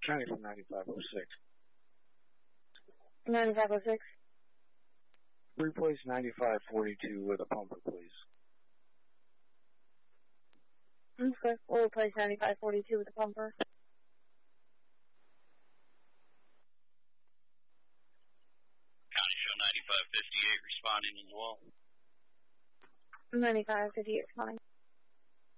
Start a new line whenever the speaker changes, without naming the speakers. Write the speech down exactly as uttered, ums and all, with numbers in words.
County from ninety-five oh six.
ninety-five oh six.
Replace ninety-five forty-two with a pumper, please.
Okay, we'll replace ninety-five forty-two with a pumper.
County show ninety-five fifty-eight responding as well.
ninety-five fifty-eight responding.